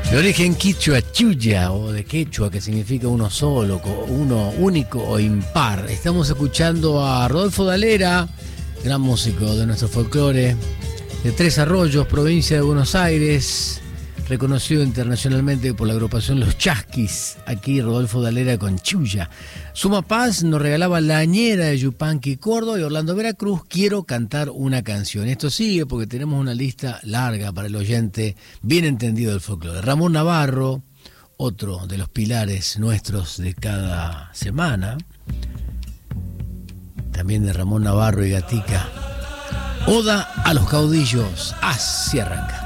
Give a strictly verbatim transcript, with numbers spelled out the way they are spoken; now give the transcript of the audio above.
De origen quichua, chuya, o de quechua, que significa uno solo, uno único o impar. Estamos escuchando a Rodolfo Dalera, gran músico de nuestro folclore, de Tres Arroyos, provincia de Buenos Aires, reconocido internacionalmente por la agrupación Los Chasquis. Aquí Rodolfo Dalera con Chuya. Suma Paz nos regalaba La Añera de Yupanqui, Córdoba, y Orlando Veracruz, Quiero cantar una canción. Esto sigue porque tenemos una lista larga para el oyente bien entendido del folclore. Ramón Navarro, otro de los pilares nuestros de cada semana, también de Ramón Navarro y Gatica. Oda a los caudillos. Así arranca.